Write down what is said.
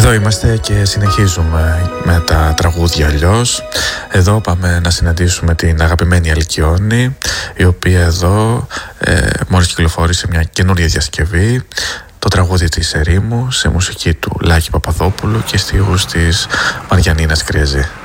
Εδώ είμαστε και συνεχίζουμε με τα τραγούδια αλλιώς. Εδώ πάμε να συναντήσουμε την αγαπημένη Αλκιόνη, η οποία εδώ μόλις κυκλοφόρησε μια καινούρια διασκευή, το τραγούδι της Ερήμου, σε μουσική του Λάκη Παπαδόπουλου και στίχους της Μαριαννίνας Κρέζη.